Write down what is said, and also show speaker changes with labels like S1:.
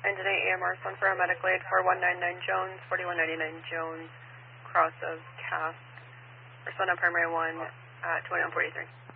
S1: Engine 8 AMR, sun for a medical aid for 199 Jones, 4199 Jones, cross of Cass, Persona Primary 1 at 2143.